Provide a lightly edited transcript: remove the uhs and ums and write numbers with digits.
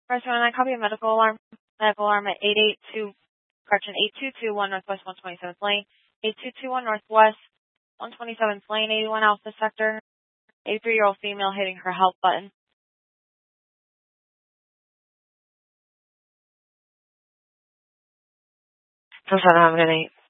Restaurant, I copy a medical alarm at 8221 Northwest 127th Lane, 8221 Northwest 127th Lane, 81 Alpha Sector, 83-year-old female hitting her help button. So, have a good night.